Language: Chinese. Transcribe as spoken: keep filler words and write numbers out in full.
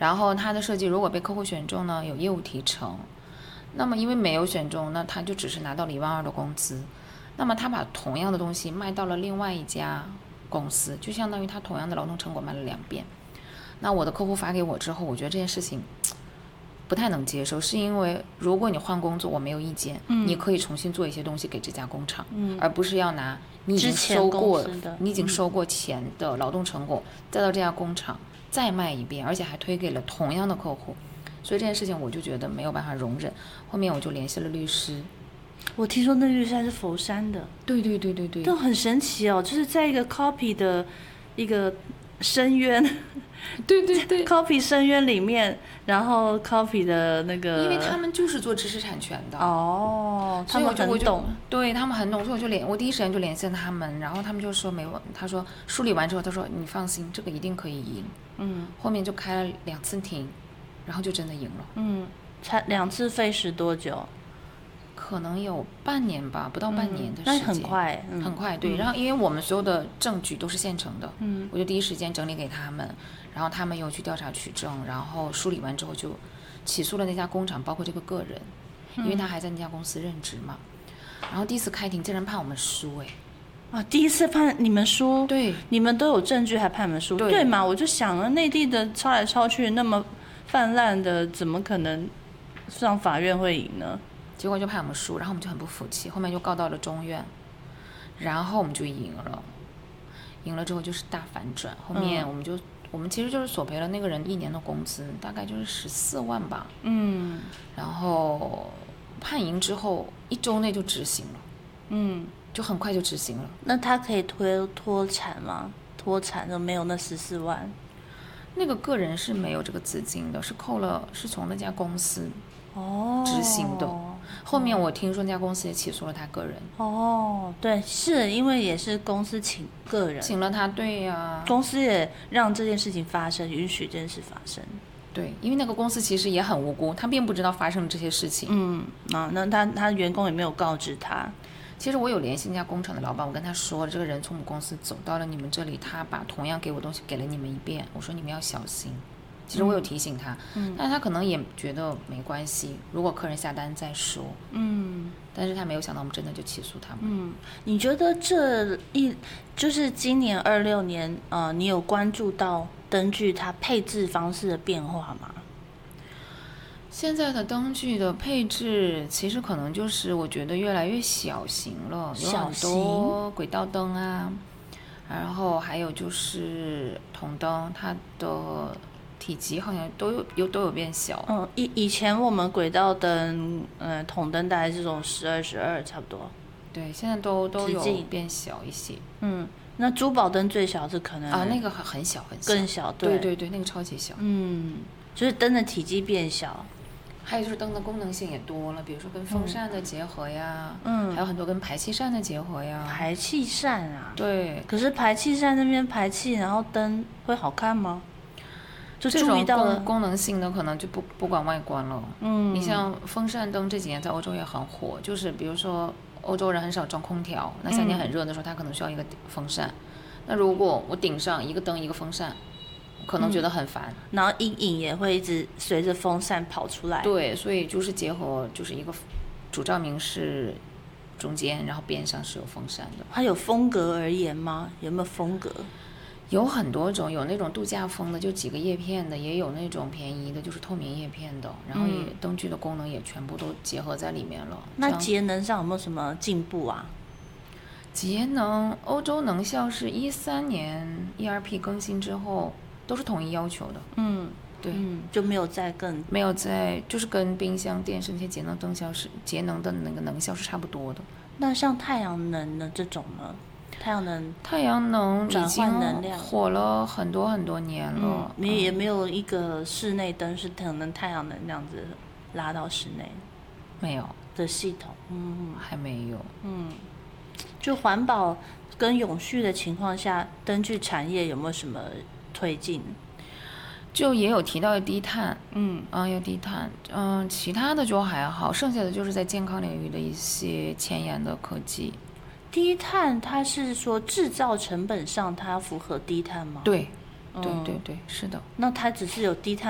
然后它的设计如果被客户选中呢，有业务提成。那么因为没有选中，那他就只是拿到了一万二的工资。那么他把同样的东西卖到了另外一家公司，就相当于他同样的劳动成果卖了两遍。那我的客户发给我之后，我觉得这件事情不太能接受，是因为如果你换工作，我没有意见，嗯、你可以重新做一些东西给这家工厂，嗯、而不是要拿你已经收过你已经收过钱的劳动成果，再到这家工厂再卖一遍，而且还推给了同样的客户。所以这件事情我就觉得没有办法容忍，后面我就联系了律师。 我听说那律师还是佛山的。 对对对对对， 都很神奇哦，就是在一个 copy 的一个深渊， 对对对 ，copy 深渊里面，然后 copy 的那个， 因为他们就是做知识产权的哦，他们很懂， 对他们很懂，所以我就联，我第一时间就联系了他们，然后他们就说没问，他说梳理完之后，他说你放心，这个一定可以赢，嗯，后面就开了两次庭。然后就真的赢了。 嗯，才两次费时多久？ 可能有半年吧，不到半年的时间。 那、嗯、很快， 嗯、很快。对、嗯，然后因为我们所有的证据都是现成的，嗯，我就第一时间整理给他们，然后他们又去调查取证，然后梳理完之后就起诉了那家工厂，包括这个个人，因为他还在那家公司任职嘛。然后第一次开庭竟然判我们输，哎。 啊！第一次判你们输， 对， 你们都有证据还判你们输， 对, 对嘛？我就想了，内地的抄来抄去那么泛滥的，怎么可能上法院会赢呢？ 结果就判我们输，然后我们就很不服气，后面就告到了中院，然后我们就赢了，赢了之后就是大反转，后面我们就、嗯、我们其实就是索赔了那个人一年的工资，大概就是十四万吧，嗯，然后判赢之后一周内就执行了，嗯。就很快就执行了。 那他可以脱脱产吗？脱产就没有那十四万？ 那个个人是没有这个资金的，是扣了，是从那家公司哦执行的。哦、后面我听说那家公司也起诉了他个人。 哦，对，是因为也是公司请个人， 请了他，对呀、啊。 公司也让这件事情发生，允许这件事发生。 对，因为那个公司其实也很无辜，他并不知道发生了这些事情。 嗯，啊，那他他员工也没有告知他。 其实我有联系那家工厂的老板，我跟他说了，这个人从我们公司走到了你们这里，他把同样给我东西给了你们一遍，我说你们要小心。其实我有提醒他，嗯、但是他可能也觉得没关系，如果客人下单再说。嗯，但是他没有想到我们真的就起诉他们。 嗯，你觉得这一就是今年二六年，呃，你有关注到灯具它配置方式的变化吗？ 现在的灯具的配置其实可能就是我觉得越来越小型了，有很多轨道灯啊，然后还有就是筒灯，它的体积好像都有有都有变小。 嗯，以以前我们轨道灯，呃，筒灯大概这种十二十二差不多。 对，现在都都有变小一些。 嗯，那珠宝灯最小是可能啊，那个很小很小， 更小，对对对对，那个超级小。 嗯，就是灯的体积变小。 还有就是灯的功能性也多了，比如说跟风扇的结合呀，嗯，还有很多跟排气扇的结合呀。 排气扇啊？ 对。 可是排气扇那边排气，然后灯会好看吗？就注意到了这种功能性的可能就不不管外观了。嗯。你像风扇灯这几年在欧洲也很火，就是比如说欧洲人很少装空调，那夏天很热的时候，他可能需要一个风扇。嗯、那如果我顶上一个灯一个风扇。可能觉得很烦、嗯， 然后阴影也会一直随着风扇跑出来。 对，所以就是结合，就是一个主照明是中间，然后边上是有风扇的。 它有风格而言吗？有没有风格？ 有很多种，有那种度假风的，就几个叶片的，也有那种便宜的，就是透明叶片的。然后也、嗯、灯具的功能也全部都结合在里面了。 那节能上有没有什么进步啊？ 节能，欧洲能效是一三年 E R P 更新之后。都是统一要求的，嗯，对， 嗯，就没有再更没有再就是跟冰箱、电视那些节能灯效是节能的那个能效是差不多的。 那像太阳能的这种呢？太阳能， 太阳能已经火了很多很多年了， 没、嗯、也没有一个室内灯是可能太阳能那样子拉到室内， 没有的系统，嗯， 还没有， 嗯，就环保跟永续的情况下，灯具产业有没有什么？推进， 就也有提到低碳，嗯啊，有低碳，嗯，其他的就还好，剩下的就是在健康领域的一些前沿的科技。 低碳，它是说制造成本上它符合低碳吗？ 对，对对对，是的。 那它只是有低碳。